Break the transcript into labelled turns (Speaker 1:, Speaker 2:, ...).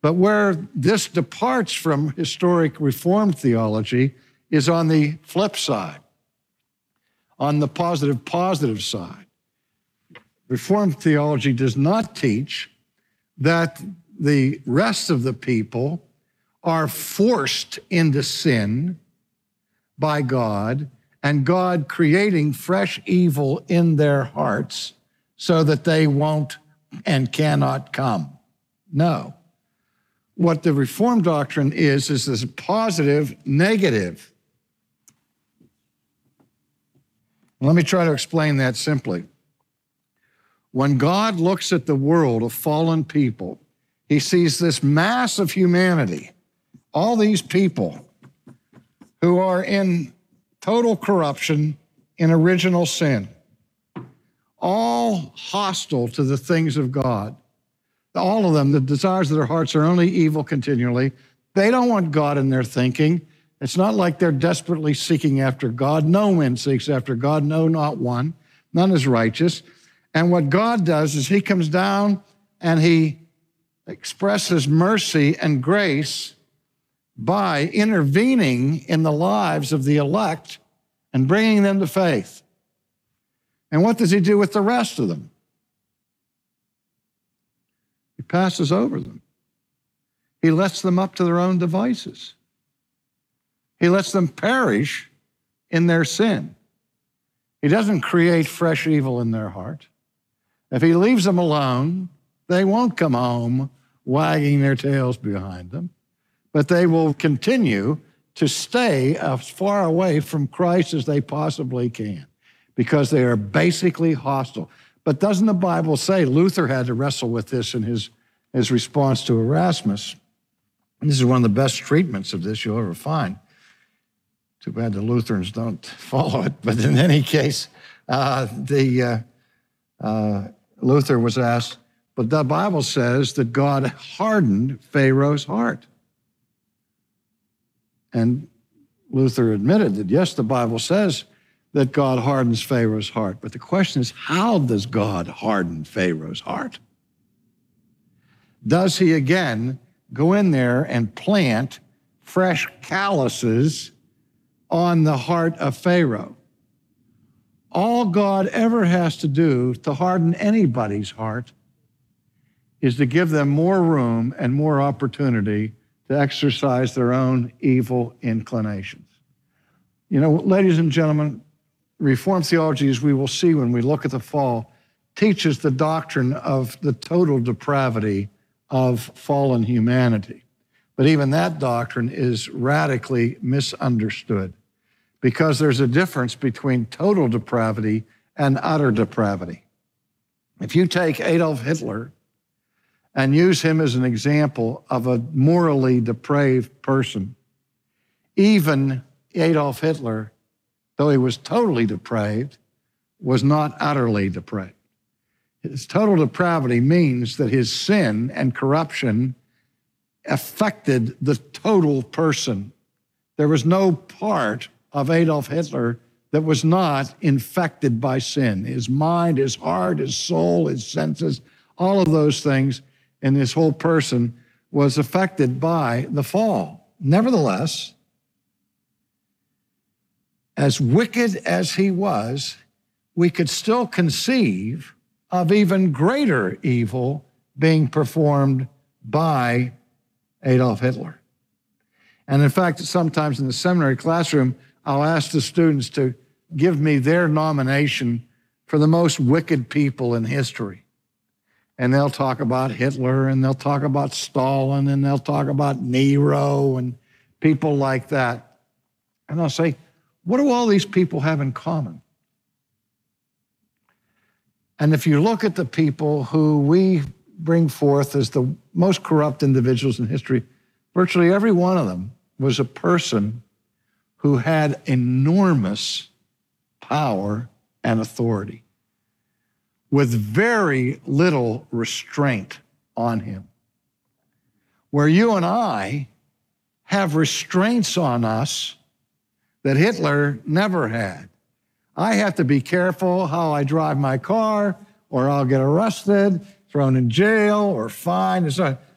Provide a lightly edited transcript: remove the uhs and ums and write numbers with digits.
Speaker 1: But where this departs from historic Reformed theology is on the flip side, on the positive side. Reformed theology does not teach that the rest of the people are forced into sin by God and God creating fresh evil in their hearts so that they won't and cannot come. No. What the Reformed doctrine is this positive, negative. Let me try to explain that simply. When God looks at the world of fallen people, he sees this mass of humanity, all these people who are in total corruption, in original sin, all hostile to the things of God. All of them, the desires of their hearts are only evil continually. They don't want God in their thinking. It's not like they're desperately seeking after God. No man seeks after God, no, not one. None is righteous. And what God does is he comes down and he expresses mercy and grace by intervening in the lives of the elect and bringing them to faith. And what does he do with the rest of them? He passes over them. He lets them up to their own devices. He lets them perish in their sin. He doesn't create fresh evil in their heart. If he leaves them alone, they won't come home wagging their tails behind them, but they will continue to stay as far away from Christ as they possibly can because they are basically hostile. But doesn't the Bible say Luther had to wrestle with this in his response to Erasmus? And this is one of the best treatments of this you'll ever find. Too bad the Lutherans don't follow it. But in any case, Luther was asked, but the Bible says that God hardened Pharaoh's heart. And Luther admitted that, yes, the Bible says that God hardens Pharaoh's heart. But the question is, how does God harden Pharaoh's heart? Does he again go in there and plant fresh calluses on the heart of Pharaoh? All God ever has to do to harden anybody's heart is to give them more room and more opportunity to exercise their own evil inclinations. You know, ladies and gentlemen, Reformed theology, as we will see when we look at the fall, teaches the doctrine of the total depravity of fallen humanity. But even that doctrine is radically misunderstood because there's a difference between total depravity and utter depravity. If you take Adolf Hitler and use him as an example of a morally depraved person, even Adolf Hitler, though he was totally depraved, was not utterly depraved. His total depravity means that his sin and corruption affected the total person. There was no part of Adolf Hitler that was not infected by sin. His mind, his heart, his soul, his senses, all of those things in his whole person was affected by the fall. Nevertheless, as wicked as he was, we could still conceive of even greater evil being performed by Adolf Hitler. And in fact, sometimes in the seminary classroom, I'll ask the students to give me their nomination for the most wicked people in history. And they'll talk about Hitler, and they'll talk about Stalin, and they'll talk about Nero and people like that. And I'll say, what do all these people have in common? And if you look at the people who we bring forth as the most corrupt individuals in history, virtually every one of them was a person who had enormous power and authority with very little restraint on him. Where you and I have restraints on us that Hitler never had. I have to be careful how I drive my car, or I'll get arrested, thrown in jail, or fined.